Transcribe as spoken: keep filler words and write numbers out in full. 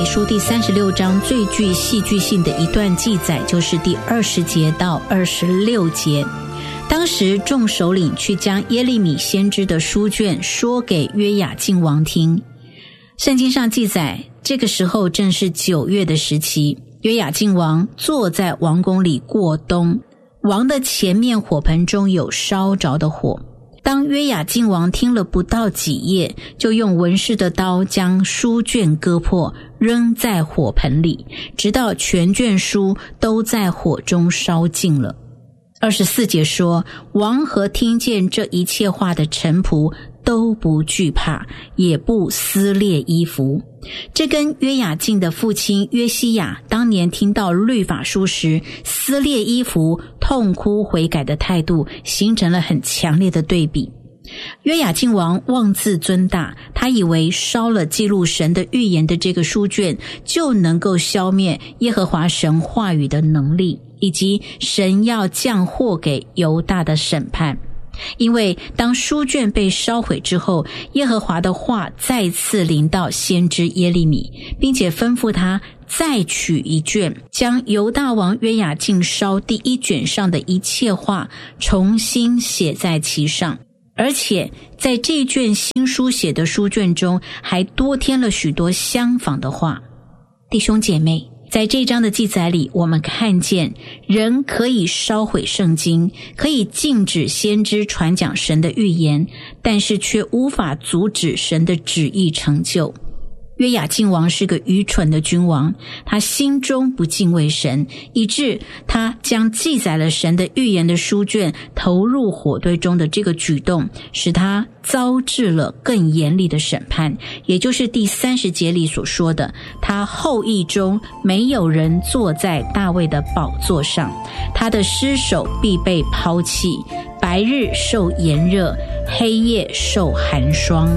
书第三十六章最具戏剧性的一段记载，就是第二十节到二十六节。当时众首领去将耶利米先知的书卷说给约雅敬王听。圣经上记载，这个时候正是九月的时期，约雅敬王坐在王宫里过冬，王的前面火盆中有烧着的火。当约雅敬王听了不到几页，就用文士的刀将书卷割破，扔在火盆里，直到全卷书都在火中烧尽了。二十四节说，王和听见这一切话的臣仆都不惧怕，也不撕裂衣服。这跟约雅敬的父亲约西亚当年听到律法书时撕裂衣服痛哭悔改的态度形成了很强烈的对比。约雅敬王妄自尊大，他以为烧了记录神的预言的这个书卷就能够消灭耶和华神话语的能力，以及神要降祸给犹大的审判。因为当书卷被烧毁之后，耶和华的话再次临到先知耶利米，并且吩咐他再取一卷，将犹大王约雅敬烧第一卷上的一切话重新写在其上。而且在这卷新书写的书卷中还多添了许多相仿的话。弟兄姐妹，在这章的记载里，我们看见人可以烧毁圣经，可以禁止先知传讲神的预言，但是却无法阻止神的旨意成就。约雅敬王是个愚蠢的君王，他心中不敬畏神，以致他将记载了神的预言的书卷投入火堆中的这个举动，使他遭致了更严厉的审判，也就是第三十节里所说的，他后裔中没有人坐在大卫的宝座上，他的尸首必被抛弃，白日受炎热，黑夜受寒霜。